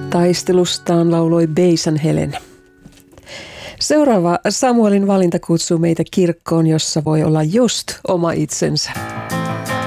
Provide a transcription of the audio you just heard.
Taistelustaan lauloi Beisan Helen. Seuraava Samuelin valinta kutsuu meitä kirkkoon, jossa voi olla just oma itsensä.